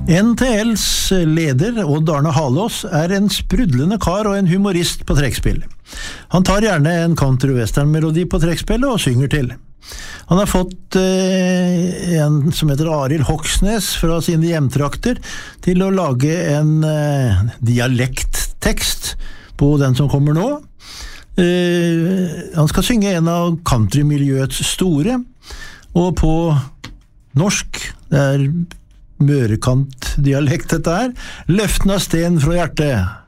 NTLs leder, Odd Arne Halås, en sprudlende kar og en humorist på trekkspill. Han tar gjerne en country-western-melodi på trekkspillet og synger til. Han har fått en som heter Arild Hoksnes fra sine hjemtrakter til å lage en dialekttekst på den som kommer nå. Han skal synge en av countrymiljøets store, og på norsk, det mørekant dialekt dette her, løften av sten fra hjertet.